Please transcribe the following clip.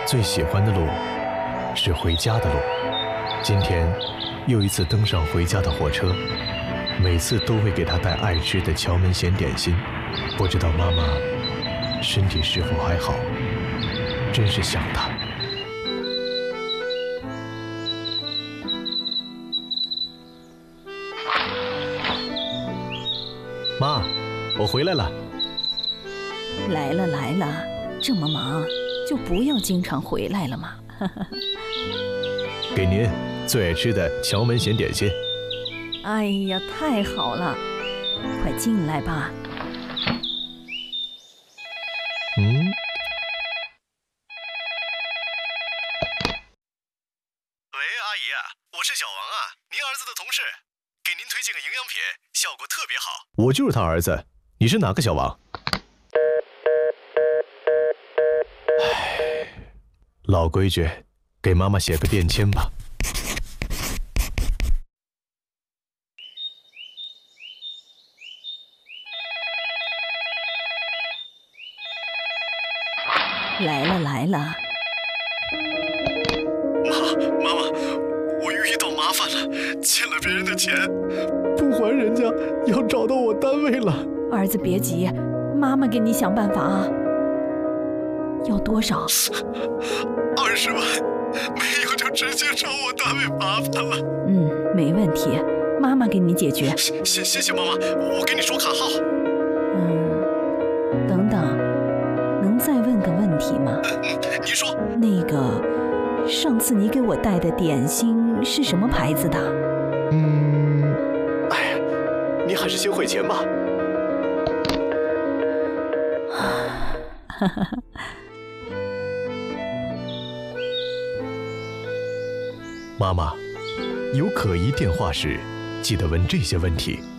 最喜欢的路是回家的路。今天又一次登上回家的火车，每次都会给他带爱吃的荞门咸点心。不知道妈妈身体是否还好，真是想她。妈，我回来了。 来了来了，这么忙就不要经常回来了嘛。 给您最爱吃的荞门咸点心。 哎呀，太好了，快进来吧。 喂，阿姨，我是小王啊，您儿子的同事，给您推荐个营养品，效果特别好。我就是他儿子，你是哪个小王？唉，老规矩，给妈妈写个电签吧。 来了来了。 妈妈，我遇到麻烦了，欠了别人的钱，不还人家，要找到我单位了。 儿子别急，妈妈给你想办法啊。要多少 ？20万，没有就直接找我单位麻烦了。 没问题，妈妈给你解决。 谢谢妈妈，我给你说卡号。 等等，能再问个问题吗？ 你说。 那个，上次你给我带的点心是什么牌子的？ 哎呀，你还是先汇钱吧。妈妈，有可疑电话时，记得问这些问题。